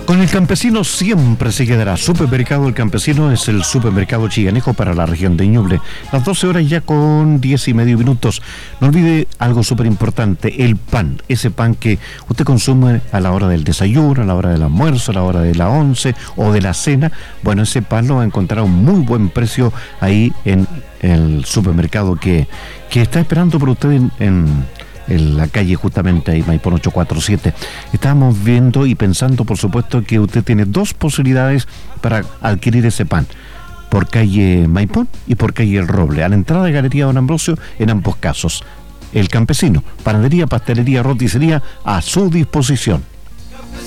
Con el campesino siempre se quedará. Supermercado El Campesino es el supermercado chiganejo para la región de Ñuble. Las 12 horas ya con 10:30. No olvide algo súper importante, el pan. Ese pan que usted consume a la hora del desayuno, a la hora del almuerzo, a la hora de la 11 o de la cena. Bueno, ese pan lo va a encontrar a un muy buen precio ahí en el supermercado que está esperando por usted en la calle justamente ahí, Maipón 847. Estábamos viendo y pensando, por supuesto, que usted tiene dos posibilidades para adquirir ese pan: por calle Maipón y por calle El Roble, a la entrada de Galería Don Ambrosio, en ambos casos. El Campesino, panadería, pastelería, roticería a su disposición.